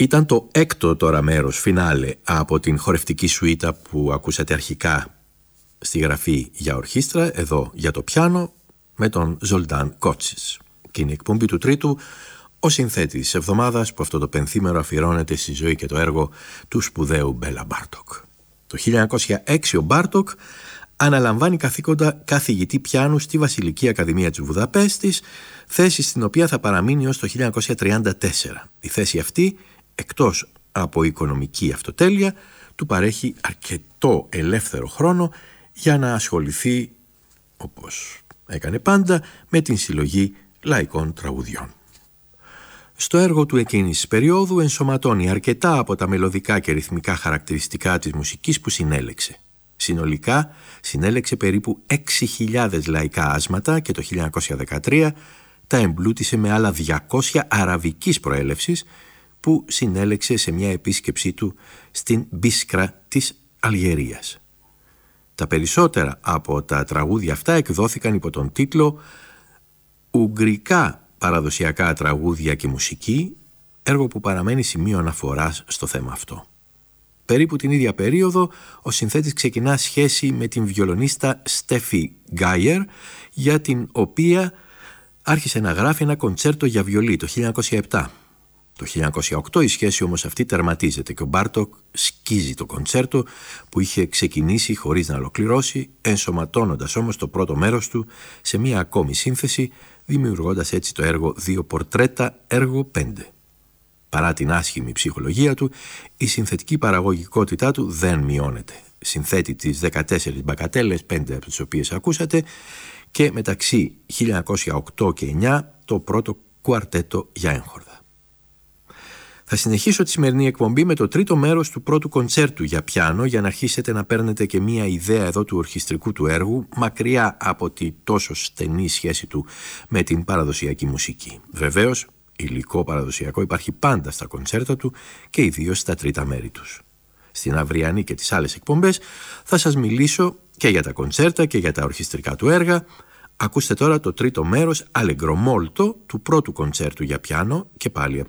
Ήταν το έκτο τώρα μέρος, φινάλε, από την χορευτική σουίτα που ακούσατε αρχικά στη γραφή για ορχήστρα, εδώ για το πιάνο, με τον Ζολτάν Κότσις. Και είναι η εκπομπή του τρίτου, ο συνθέτης της εβδομάδας, που αυτό το πενθήμερο αφιερώνεται στη ζωή και το έργο του σπουδαίου Μπέλα Μπάρτοκ. Το 1906 ο Μπάρτοκ αναλαμβάνει καθήκοντα καθηγητή πιάνου στη Βασιλική Ακαδημία της Βουδαπέστης, θέση στην οποία θα παραμείνει ως το 1934. Η θέση αυτή, εκτός από οικονομική αυτοτέλεια, του παρέχει αρκετό ελεύθερο χρόνο για να ασχοληθεί, όπως έκανε πάντα, με την συλλογή λαϊκών τραγουδιών. Στο έργο του εκείνης της περίοδου ενσωματώνει αρκετά από τα μελωδικά και ρυθμικά χαρακτηριστικά της μουσικής που συνέλεξε. Συνολικά συνέλεξε περίπου 6.000 λαϊκά άσματα και το 1913 τα εμπλούτησε με άλλα 200 αραβικής προέλευσης που συνέλεξε σε μια επίσκεψή του στην Μπίσκρα της Αλγερίας. Τα περισσότερα από τα τραγούδια αυτά εκδόθηκαν υπό τον τίτλο «Ουγγρικά παραδοσιακά τραγούδια και μουσική», έργο που παραμένει σημείο αναφοράς στο θέμα αυτό. Περίπου την ίδια περίοδο, ο συνθέτης ξεκινά σχέση με την βιολονίστα Στέφι Γκάιερ, για την οποία άρχισε να γράφει ένα κοντσέρτο για βιολί το 1907. Το 1908 η σχέση όμως αυτή τερματίζεται και ο Μπάρτοκ σκίζει το κοντσέρτο που είχε ξεκινήσει χωρίς να ολοκληρώσει, ενσωματώνοντας όμως το πρώτο μέρος του σε μία ακόμη σύνθεση, δημιουργώντας έτσι το έργο «Δύο πορτρέτα, έργο 5». Παρά την άσχημη ψυχολογία του, η συνθετική παραγωγικότητά του δεν μειώνεται. Συνθέτει τις 14 μπακατέλες, 5 από τις οποίες ακούσατε, και μεταξύ 1908 και 9 το πρώτο κουαρτέτο για έγχορδα. Θα συνεχίσω τη σημερινή εκπομπή με το τρίτο μέρος του πρώτου κοντσέρτου για πιάνο, για να αρχίσετε να παίρνετε και μία ιδέα εδώ του ορχιστρικού του έργου, μακριά από τη τόσο στενή σχέση του με την παραδοσιακή μουσική. Βεβαίως, υλικό παραδοσιακό υπάρχει πάντα στα κοντσέρτα του και ιδίως στα τρίτα μέρη τους. Στην αυριανή και τις άλλες εκπομπές θα σας μιλήσω και για τα κοντσέρτα και για τα ορχιστρικά του έργα. Ακούστε τώρα το τρίτο μέρος Allegro molto του πρώτου κοντσέρτου για πιάνο, και πάλι από